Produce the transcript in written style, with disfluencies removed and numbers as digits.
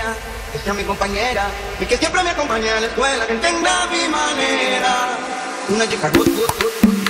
nena, que sea mi compañera y que siempre me acompañe a la escuela, que entienda mi manera. Una chica good, good, good, good.